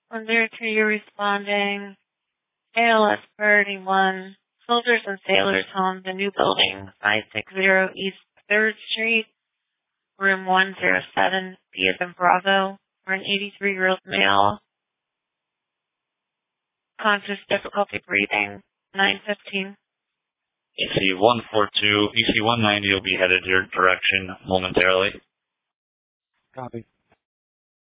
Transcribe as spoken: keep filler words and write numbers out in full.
one zero two, you're responding. A L S Priority one, Soldiers and Sailors Home, the new building, five sixty East third Street, room one zero seven, B as in Bravo, for an eighty-three-year-old male. Conscious difficulty breathing, nine fifteen. E C one forty-two, E C one ninety will be headed your direction momentarily. Copy.